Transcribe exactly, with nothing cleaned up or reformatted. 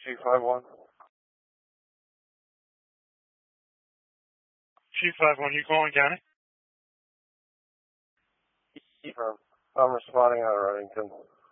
Chief five one. Chief five one, you calling County? Confirm. I'm responding out of Reddington.